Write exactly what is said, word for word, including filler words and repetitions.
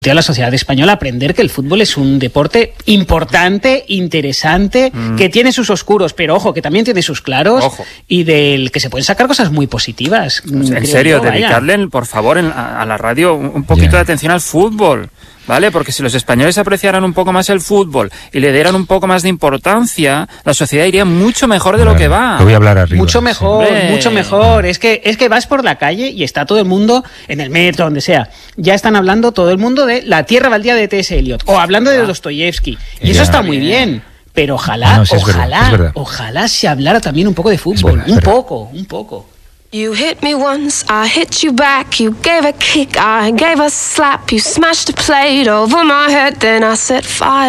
a la sociedad española aprender que el fútbol es un deporte importante, interesante, mm. que tiene sus oscuros, pero ojo, que también tiene sus claros, ojo. Y del que se pueden sacar cosas muy positivas. Pues en serio, yo, dedicarle, por favor, en, a, a la radio un poquito yeah. de atención al fútbol. ¿Vale? Porque si los españoles apreciaran un poco más el fútbol y le dieran un poco más de importancia, la sociedad iría mucho mejor de claro, lo que va. Lo voy a hablar arriba. Mucho mejor, sí. mucho mejor. Es que, es que vas por la calle y está todo el mundo, en el metro, donde sea, ya están hablando todo el mundo de La tierra baldía de T S Eliot, o hablando de Dostoyevsky. Y ya. eso está muy bien. Pero ojalá, no, sí, ojalá, verdad, es verdad. ojalá se hablara también un poco de fútbol. Verdad, un verdad. poco, un poco. You hit me once, I hit you back. You gave a kick, I gave a slap. You smashed a plate over my head, then I set fire.